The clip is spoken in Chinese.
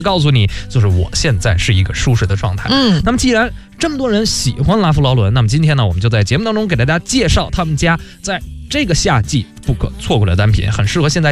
告诉你，就是我现在是一个舒适的状态。那么既然这么多人喜欢拉夫劳伦，那么今天呢，我们就在节目当中给大家介绍他们家在这个夏季不可错过的单品，很适合现在